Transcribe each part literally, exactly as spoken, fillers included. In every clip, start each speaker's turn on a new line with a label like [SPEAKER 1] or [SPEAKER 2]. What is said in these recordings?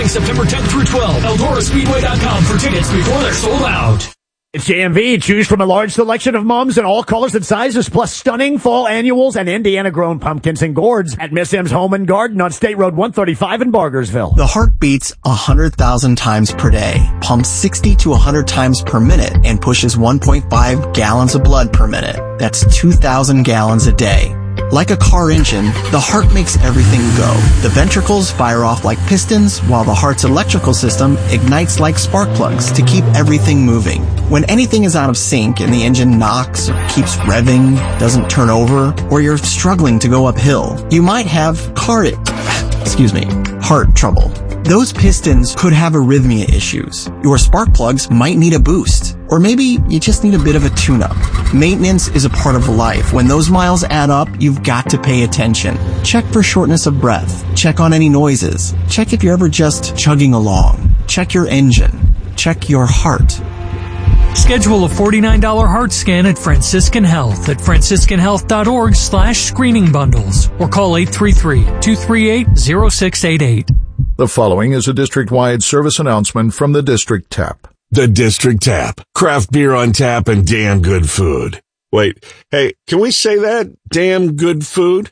[SPEAKER 1] coming September tenth through twelfth. Eldora Speedway dot com for tickets before they're sold out.
[SPEAKER 2] It's J M V. Choose from a large selection of mums in all colors and sizes, plus stunning fall annuals and Indiana-grown pumpkins and gourds at Miss M's Home and Garden on State Road one thirty-five in Bargersville.
[SPEAKER 3] The heart beats one hundred thousand times per day, pumps sixty to one hundred times per minute, and pushes one point five gallons of blood per minute. That's two thousand gallons a day. Like a car engine, the heart makes everything go. The ventricles fire off like pistons, while the heart's electrical system ignites like spark plugs to keep everything moving. When anything is out of sync and the engine knocks or keeps revving, doesn't turn over, or you're struggling to go uphill, you might have car, excuse me, heart trouble. Those pistons could have arrhythmia issues. Your spark plugs might need a boost. Or maybe you just need a bit of a tune-up. Maintenance is a part of life. When those miles add up, you've got to pay attention. Check for shortness of breath. Check on any noises. Check if you're ever just chugging along. Check your engine. Check your heart.
[SPEAKER 4] Schedule a forty-nine dollars heart scan at Franciscan Health at franciscan health dot org slash screening bundles or call eight three three, two three eight, zero six eight eight.
[SPEAKER 5] The following is a district-wide service announcement from the District Tap.
[SPEAKER 6] The District Tap. Craft beer on tap and damn good food. Wait, hey, can we say that? Damn good food?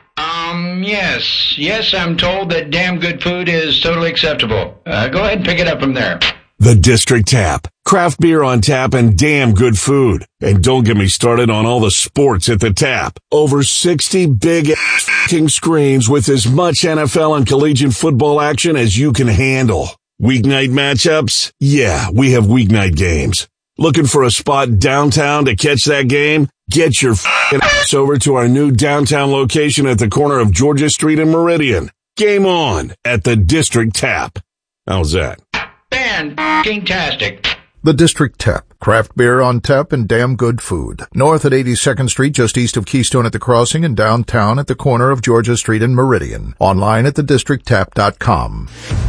[SPEAKER 7] Um, yes. Yes, I'm told that damn good food is totally acceptable. Uh, go ahead and pick it up from there.
[SPEAKER 6] The District Tap. Craft beer on tap and damn good food. And don't get me started on all the sports at the tap. Over sixty big f***ing screens with as much N F L and collegiate football action as you can handle. Weeknight matchups? Yeah, we have weeknight games. Looking for a spot downtown to catch that game? Get your f***ing ass over to our new downtown location at the corner of Georgia Street and Meridian. Game on at the District Tap. How's that?
[SPEAKER 7] Fan-f***ing-tastic.
[SPEAKER 5] The District Tap. Craft beer on tap and damn good food. North at eighty-second Street, just east of Keystone at the Crossing, and downtown at the corner of Georgia Street and Meridian. Online at the district tap dot com.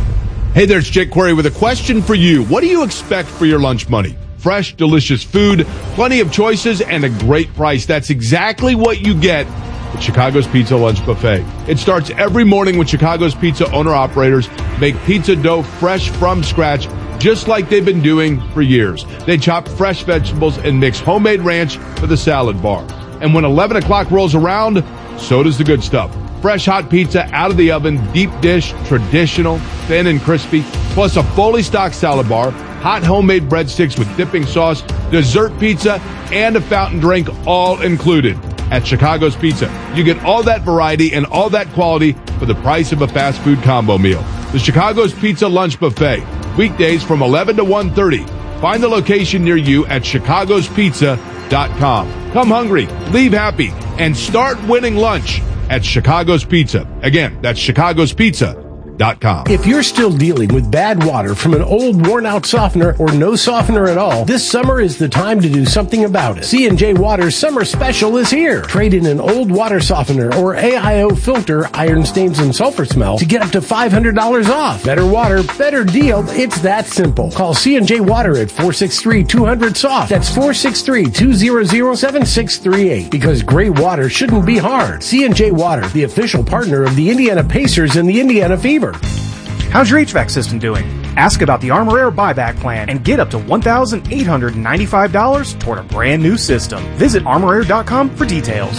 [SPEAKER 8] Hey there, it's Jake Query with a question for you. What do you expect for your lunch money? Fresh, delicious food, plenty of choices, and a great price. That's exactly what you get at Chicago's Pizza Lunch Buffet. It starts every morning when Chicago's Pizza owner-operators make pizza dough fresh from scratch, just like they've been doing for years. They chop fresh vegetables and mix homemade ranch for the salad bar. And when eleven o'clock rolls around, so does the good stuff. Fresh hot pizza out of the oven, deep dish, traditional, thin and crispy, plus a fully stocked salad bar, hot homemade breadsticks with dipping sauce, dessert pizza, and a fountain drink, all included. At Chicago's Pizza, you get all that variety and all that quality for the price of a fast food combo meal. The Chicago's Pizza Lunch Buffet, weekdays from eleven to one thirty. Find the location near you at chicagos pizza dot com. Come hungry, leave happy, and start winning lunch at Chicago's Pizza. Again, that's chicagos pizza dot com.
[SPEAKER 9] If you're still dealing with bad water from an old worn-out softener or no softener at all, this summer is the time to do something about it. C and J Water's summer special is here. Trade in an old water softener or A I O filter, iron stains and sulfur smell, to get up to five hundred dollars off. Better water, better deal. It's that simple. Call C and J Water at four six three, two hundred, soft. That's four six three, two hundred, seven six three eight. Because great water shouldn't be hard. C and J Water, the official partner of the Indiana Pacers and the Indiana Fever.
[SPEAKER 10] How's your H V A C system doing? Ask about the Armor Air buyback plan and get up to one thousand eight hundred ninety-five dollars toward a brand new system. Visit armor air dot com for details.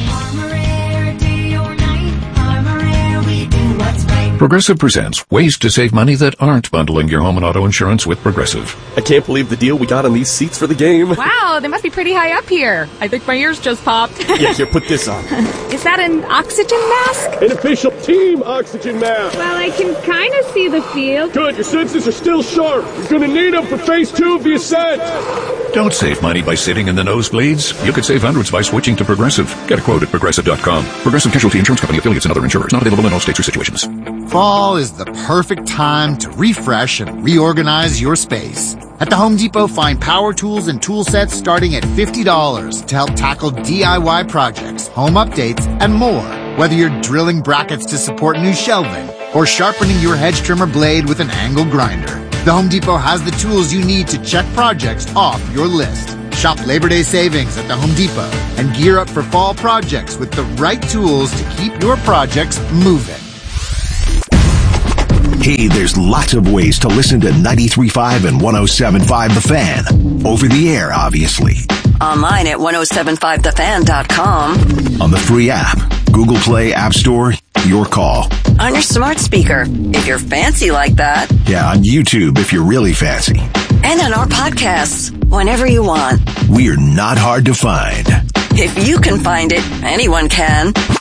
[SPEAKER 11] Progressive presents ways to save money that aren't bundling your home and auto insurance with Progressive.
[SPEAKER 12] I can't believe the deal we got on these seats for the game.
[SPEAKER 13] Wow, they must be pretty high up here. I think my ears just popped.
[SPEAKER 12] Yeah, here, put this on.
[SPEAKER 13] Is that an oxygen mask?
[SPEAKER 12] An official team oxygen mask.
[SPEAKER 13] Well, I can kind of see the field.
[SPEAKER 12] Good, your senses are still sharp. You're going to need them for phase two of the ascent.
[SPEAKER 11] Don't save money by sitting in the nosebleeds. You could save hundreds by switching to Progressive. Get a quote at progressive dot com. Progressive Casualty Insurance Company, affiliates, and other insurers. Not available in all states or situations.
[SPEAKER 14] Fall is the perfect time to refresh and reorganize your space. At the Home Depot, find power tools and tool sets starting at fifty dollars to help tackle D I Y projects, home updates, and more. Whether you're drilling brackets to support new shelving or sharpening your hedge trimmer blade with an angle grinder, the Home Depot has the tools you need to check projects off your list. Shop Labor Day savings at the Home Depot and gear up for fall projects with the right tools to keep your projects moving.
[SPEAKER 6] Hey, there's lots of ways to listen to ninety-three point five and one oh seven point five The Fan. Over the air, obviously.
[SPEAKER 15] Online at ten seventy-five the fan dot com.
[SPEAKER 6] On the free app, Google Play, App Store, your call.
[SPEAKER 15] On your smart speaker, if you're fancy like that.
[SPEAKER 6] Yeah, on YouTube, if you're really fancy.
[SPEAKER 15] And on our podcasts, whenever you want.
[SPEAKER 6] We're not hard to find.
[SPEAKER 15] If you can find it, anyone can.